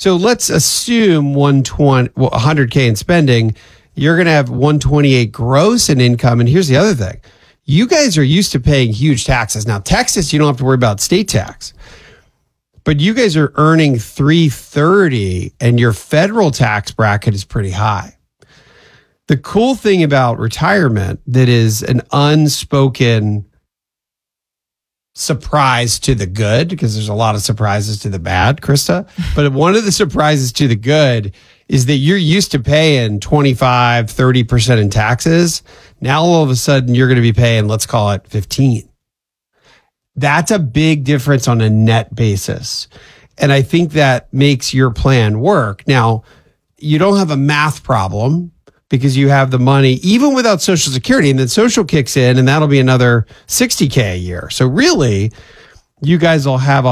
So let's assume 100K in spending. You're going to have 128 gross in income. And here's the other thing. You guys are used to paying huge taxes. Now, Texas, you don't have to worry about state tax. But you guys are earning 330 and your federal tax bracket is pretty high. The cool thing about retirement that is an unspoken surprise to the good, because there's a lot of surprises to the bad, Krista, but one of the surprises to the good is that you're used to paying 25, 30% in taxes. Now, all of a sudden, you're going to be paying, let's call it 15. That's a big difference on a net basis. And I think that makes your plan work. Now, you don't have a math problem because you have the money, even without Social Security, and then Social kicks in, and that'll be another $60K a year. So really, you guys will have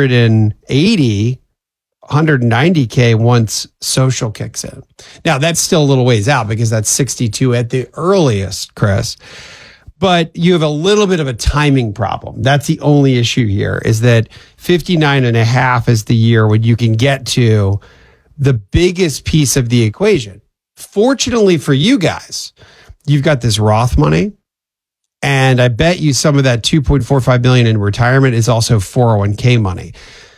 190K once Social kicks in. Now, that's still a little ways out because that's 62 at the earliest, Chris. But you have a little bit of a timing problem. That's the only issue here, is that 59 and a half is the year when you can get to the biggest piece of the equation. Fortunately for you guys, you've got this Roth money. And I bet you some of that $2.45 million in retirement is also 401k money.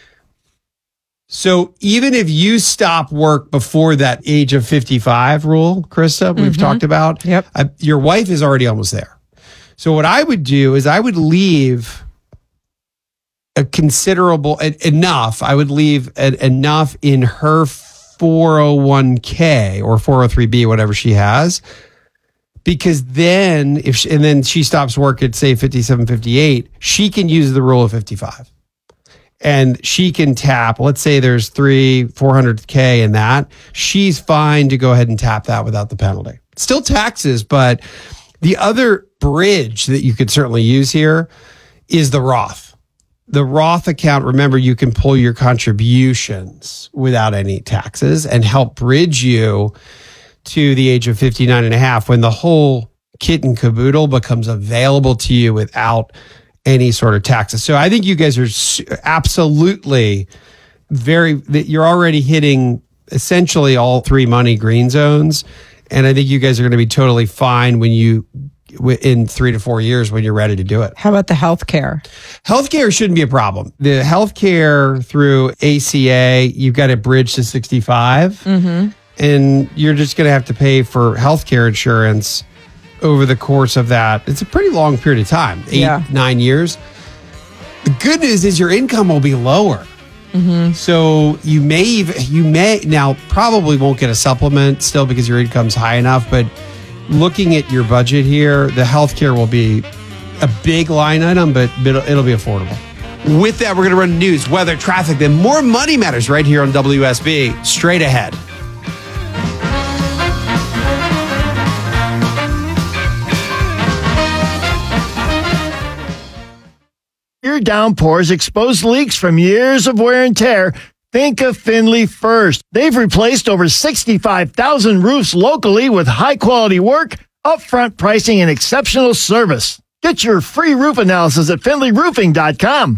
So even if you stop work before that age of 55 rule, Krista, we've talked about, your wife is already almost there. So what I would do is I would leave a considerable enough. I would leave enough in her 401k or 403b, whatever she has, because then then she stops work at say 57, 58, she can use the rule of 55. And she can tap, let's say there's 400K in that. She's fine to go ahead and tap that without the penalty. Still taxes, but the other bridge that you could certainly use here is the Roth. The Roth account, remember, you can pull your contributions without any taxes and help bridge you to the age of 59 and a half when the whole kit and caboodle becomes available to you without any sort of taxes. So I think you guys are absolutely you're already hitting essentially all three money green zones. And I think you guys are going to be totally fine in 3 to 4 years when you're ready to do it. How about the health care? Health care shouldn't be a problem. The health care through ACA, you've got to bridge to 65. And you're just going to have to pay for health care insurance over the course of that. It's a pretty long period of time, 9 years. The good news is your income will be lower. So you may now probably won't get a supplement still because your income's high enough, but looking at your budget here, the healthcare will be a big line item, but it'll be affordable. With that, we're going to run news, weather, traffic, then more Money Matters right here on WSB. Straight ahead. Your downpours expose leaks from years of wear and tear. Think of Finley first. They've replaced over 65,000 roofs locally with high-quality work, upfront pricing, and exceptional service. Get your free roof analysis at FinleyRoofing.com.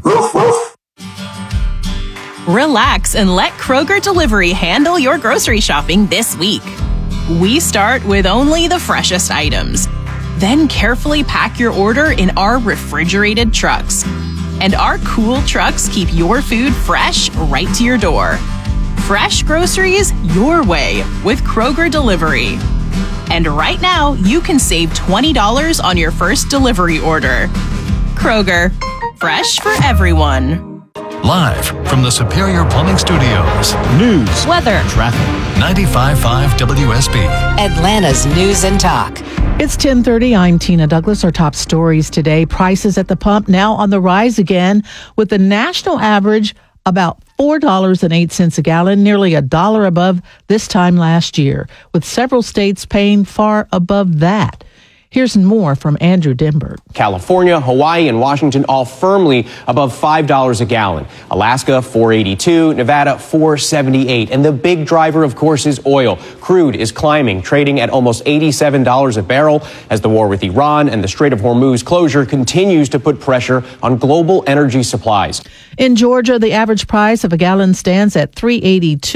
Relax and let Kroger Delivery handle your grocery shopping this week. We start with only the freshest items. Then carefully pack your order in our refrigerated trucks. And our cool trucks keep your food fresh right to your door. Fresh groceries your way with Kroger Delivery. And right now, you can save $20 on your first delivery order. Kroger, fresh for everyone. Live from the Superior Plumbing Studios. News, weather, traffic. 95.5 WSB. Atlanta's News and Talk. It's 10:30. I'm Tina Douglas. Our top stories today. Prices at the pump now on the rise again, with the national average about $4.08 a gallon, nearly $1 above this time last year, with several states paying far above that. Here's more from Andrew Denberg. California, Hawaii, and Washington all firmly above $5 a gallon. Alaska, $4.82. Nevada, $4.78. And the big driver, of course, is oil. Crude is climbing, trading at almost $87 a barrel as the war with Iran and the Strait of Hormuz closure continues to put pressure on global energy supplies. In Georgia, the average price of a gallon stands at $3.82.